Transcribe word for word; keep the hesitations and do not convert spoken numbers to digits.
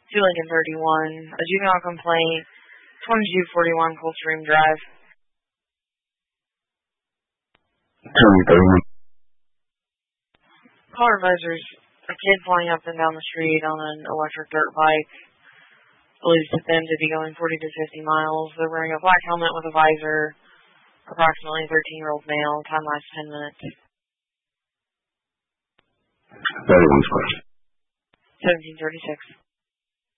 two Lincoln thirty-one, a juvenile complaint, twenty-two forty-one Coldstream Drive. Caller advisors, a kid flying up and down the street on an electric dirt bike. Believes them to be going forty to fifty miles. They're wearing a black helmet with a visor. Approximately thirteen-year-old male. Time lapse ten minutes. That is one question. seventeen thirty-six.